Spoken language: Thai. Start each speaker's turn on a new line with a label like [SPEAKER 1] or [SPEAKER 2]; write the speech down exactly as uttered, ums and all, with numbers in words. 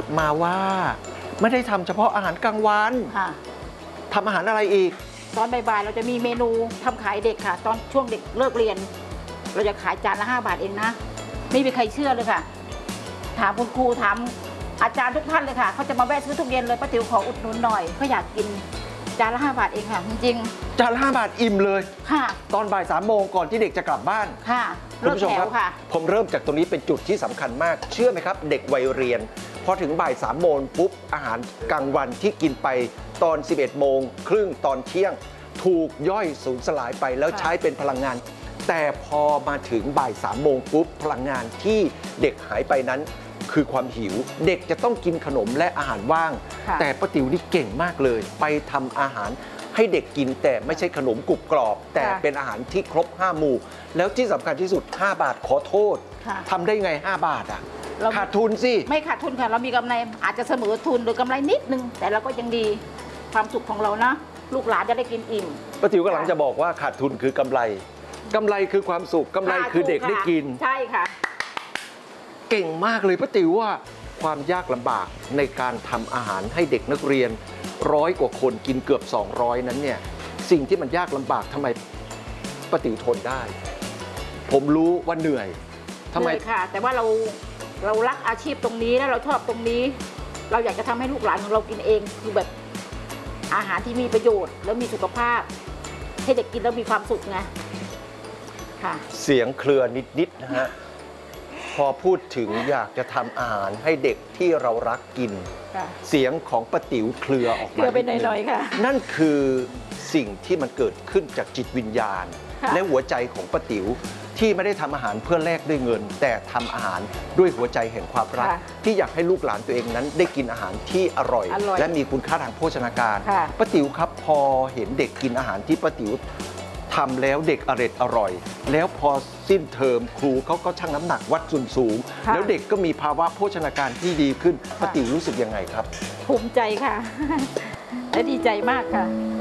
[SPEAKER 1] บมาว่าไม่ได้ทำเฉพาะอาหารกลางวัน
[SPEAKER 2] ค่ะ
[SPEAKER 1] ทำอาหารอะไรอีก
[SPEAKER 2] ตอนบ่ายๆเราจะมีเมนูทำขายเด็กค่ะตอนช่วงเด็กเลิกเรียนเราจะขายจานละห้าบาทเองนะไม่มีใครเชื่อเลยค่ะถามคุณครูถามอาจารย์ทุกท่านเลยค่ะเขาจะมาแวะซื้อทุกเย็นเลยป้าติ๋วขออุดหนุนหน่อยเขาอยากกินจานละห้าบาทเองค่ะจริง
[SPEAKER 1] ๆจานละห้าบาทอิ่มเลย
[SPEAKER 2] ค่ะ
[SPEAKER 1] ตอนบ่ายสามโมงก่อนที่เด็กจะกลับบ้าน
[SPEAKER 2] ค่ะ
[SPEAKER 1] คุณผู้ชมครับผมเริ่มจากตรงนี้เป็นจุดที่สำคัญมากเชื่อไหมครับเด็กวัยเรียนพอถึงบ่ายสามโมงปุ๊บอาหารกลางวันที่กินไปตอนสิบเอ็ดโมงครึ่งตอนเที่ยงถูกย่อยสูญสลายไปแล้วใช้เป็นพลังงานแต่พอมาถึงบ่ายสามโมงปุ๊บพลังงานที่เด็กหายไปนั้นคือความหิวเด็กจะต้องกินขนมและอาหารว่างแต่ป้าติ๋วนี่เก่งมากเลยไปทำอาหารให้เด็กกินแต่ไม่ใช่ขนมกรุบกรอบแต่เป็นอาหารที่ครบห้าหมู่แล้วที่สำคัญที่สุดห้าบาทขอโทษทำได้ไงห้าบาทอ่ะขาดทุนสิ
[SPEAKER 2] ไม่ขาดทุนค่ะเรามีกำไรอาจจะเสมอทุนหรือกำไรนิดนึงแต่เราก็ยังดีความสุขของเรานะลูกหลานจะได้กินอิ่ม
[SPEAKER 1] ป้าติ๋วกำลังจะบอกว่าขาดทุนคือกำไรกำไรคือความสุขกำไรคือเด็กได้กิน
[SPEAKER 2] ใช่ค่ะ
[SPEAKER 1] เก่งมากเลยป้าติ๋วว่าความยากลำบากในการทำอาหารให้เด็กนักเรียนร้อยกว่าคนกินเกือบสองร้อยนั้นเนี่ยสิ่งที่มันยากลำบากทำไมป้าติ๋วทนได้ผมรู้ว่าเหนื่อย
[SPEAKER 2] ทำไมค่ะแต่ว่าเราเรารักอาชีพตรงนี้แล้วเราชอบตรงนี้เราอยากจะทำให้ลูกหลานของเรากินเองคือแบบอาหารที่มีประโยชน์แล้วมีสุขภาพให้เด็กกินแล้วมีความสุขไงค่ะ
[SPEAKER 1] เสียงเครือนิดๆนะฮะพอพูดถึงอยากจะทำอาหารให้เด็กที่เรารักกินเสียงของป้าติ๋วเครือออกมา
[SPEAKER 2] เครือไปหน่อยๆค่ะ
[SPEAKER 1] นั่นคือสิ่งที่มันเกิดขึ้นจากจิตวิญญาณและหัวใจของป้าติ๋วที่ไม่ได้ทำอาหารเพื่อแลกด้วยเงินแต่ทำอาหารด้วยหัวใจแห่งความรักที่อยากให้ลูกหลานตัวเองนั้นได้กินอาหารที่อร่อยและมีคุณค่าทางโภชนาการป้าติ๋วครับพอเห็นเด็กกินอาหารที่ป้าติ๋วทำแล้วเด็กอร่อยอร่อยแล้วพอสิ้นเทอมครูเขาก็ชั่งน้ำหนักวัดส่วนสูงแล้วเด็กก็มีภาวะโภชนาการที่ดีขึ้นป้าติ๋วรู้สึกยังไงครับ
[SPEAKER 2] ภูมิใจค่ะและดีใจมากค่ะ